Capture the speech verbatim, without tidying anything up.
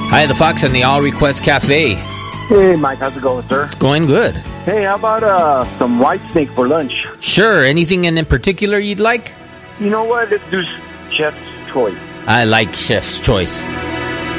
Hi, the Fox and the All Request Cafe. Hey, Mike, how's it going, sir? It's going good. Hey, how about uh, some white snake for lunch? Sure. Anything in particular you'd like? You know what? Let's do Chef's Choice. I like Chef's Choice.